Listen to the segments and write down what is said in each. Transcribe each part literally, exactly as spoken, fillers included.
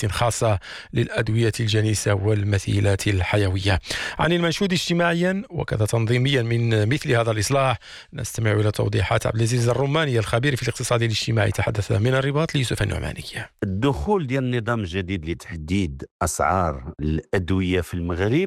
خاصة للأدوية الجنيسة والمثيلات الحيوية. عن المنشود اجتماعيا وكذا تنظيميا من مثل هذا الإصلاح نستمع إلى توضيحات عبد العزيز الرماني الخبير في الاقتصاد الاجتماعي، تحدث من الرباط ليوسف النعماني. الدخول ديال النظام الجديد لتحديد أسعار الأدوية في المغرب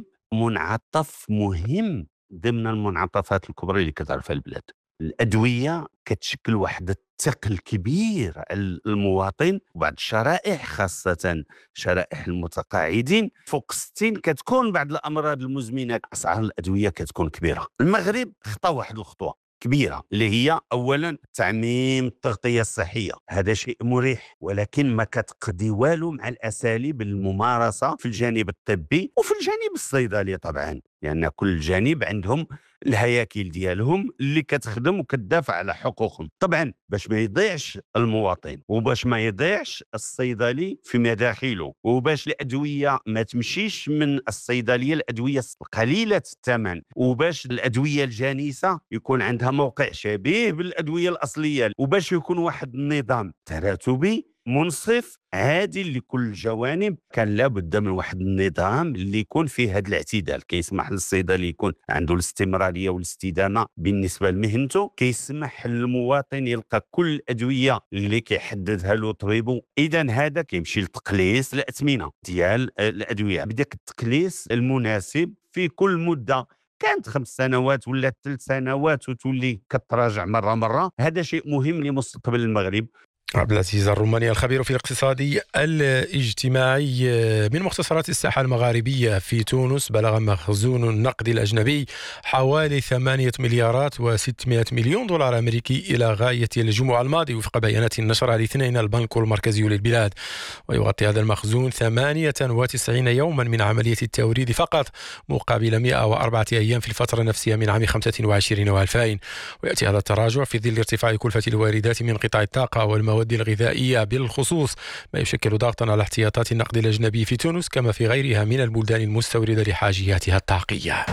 منعطف مهم ضمن المنعطفات الكبرى اللي كتعرفها البلاد. الأدوية كتشكل واحد الثقل كبير على المواطن، وبعض الشرائح خاصة شرائح المتقاعدين فوق ستين كتكون بعض الأمراض المزمنة أسعار الأدوية كتكون كبيرة. المغرب خطا واحد الخطوة كبيرة اللي هي أولا تعميم التغطية الصحية، هذا شيء مريح ولكن ما كتقضي والو مع الأساليب الممارسة في الجانب الطبي وفي الجانب الصيدلي طبعا، لأن يعني كل جانب عندهم الهياكل ديالهم اللي كتخدم وكتدافع على حقوقهم. طبعا باش ما يضيعش المواطن وباش ما يضيعش الصيدلي في مداخله وباش الأدوية ما تمشيش من الصيدلية الأدوية قليلة الثمن وباش الأدوية الجانسة يكون عندها موقع شبيه بالأدوية الأصلية وباش يكون واحد النظام تراتبي منصف عادل لكل الجوانب، كان لابد من واحد النظام اللي يكون فيه هذا الاعتدال، كيسمح للصيدلي يكون عنده الاستمراريه والاستدامه بالنسبه لمهنته، كيسمح للمواطن يلقى كل الادويه اللي كيحددها له طبيبه. اذا هذا كيمشي لتقليص الاثمنه ديال الادويه بداك التقليص المناسب في كل مده، كانت خمس سنوات ولا ثلاث سنوات وتولي كتراجع مره مره. هذا شيء مهم لمستقبل المغرب. عبد العزيز الرماني الخبير في الاقتصاد الاجتماعي. من مختصرات الساحة المغاربية في تونس بلغ مخزون النقد الأجنبي حوالي ثمانية مليارات وستمائة مليون دولار أمريكي إلى غاية الجمعة الماضي وفق بيانات نشرها الاثنين البنك المركزي للبلاد، ويغطي هذا المخزون ثمانية وتسعين يوما من عملية التوريد فقط مقابل مئة وأربعة أيام في الفترة نفسها من عام خمسة وعشرين وألفين. ويأتي هذا التراجع في ظل ارتفاع كلفة الواردات من قطاع الطاقة والمواد الغذائية بالخصوص، ما يشكل ضغطا على احتياطات النقد الأجنبي في تونس كما في غيرها من البلدان المستوردة لحاجياتها الطاقية.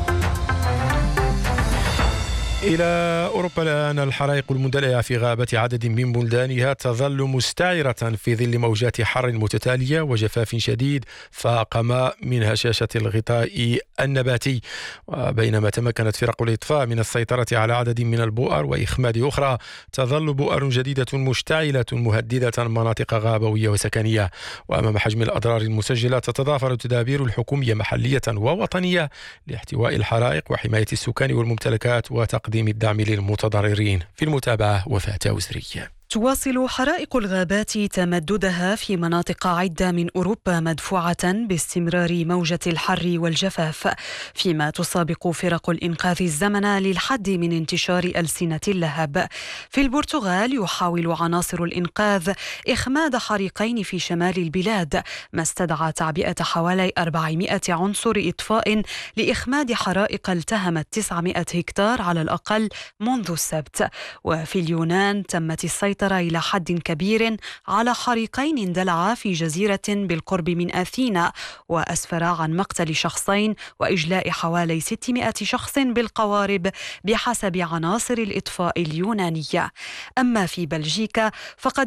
إلى أوروبا الآن. الحرائق المندلعة في غابة عدد من بلدانها تظل مستعرة في ظل موجات حر متتالية وجفاف شديد فاقم من هشاشة الغطاء النباتي، وبينما تمكنت فرق الإطفاء من السيطرة على عدد من البؤر وإخماد أخرى، تظل بؤر جديدة مشتعلة مهددة مناطق غابوية وسكنية. وأمام حجم الأضرار المسجلة تتضافر التدابير الحكومية محلية ووطنية لاحتواء الحرائق وحماية السكان والممتلكات وتقديم الدعم للمتضررين. في المتابعة وفاة أوزرية. تواصل حرائق الغابات تمددها في مناطق عدة من أوروبا مدفوعة باستمرار موجة الحر والجفاف، فيما تسابق فرق الإنقاذ الزمن للحد من انتشار ألسنة اللهب. في البرتغال يحاول عناصر الإنقاذ إخماد حريقين في شمال البلاد، ما استدعى تعبئة حوالي أربعمائة عنصر إطفاء لإخماد حرائق التهمت تسعمائة هكتار على الأقل منذ السبت. وفي اليونان تمت السيطرة إلى حد كبير على حريقين اندلعا في جزيرة بالقرب من أثينا، وأسفرا عن مقتل شخصين وإجلاء حوالي ستمائة شخص بالقوارب بحسب عناصر الإطفاء اليونانية. أما في بلجيكا فقد